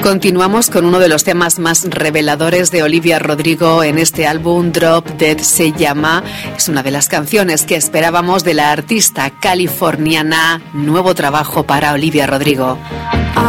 Continuamos con uno de los temas más reveladores de Olivia Rodrigo en este álbum. Drop Dead se llama. Es una de las canciones que esperábamos de la artista californiana. Nuevo trabajo para Olivia Rodrigo.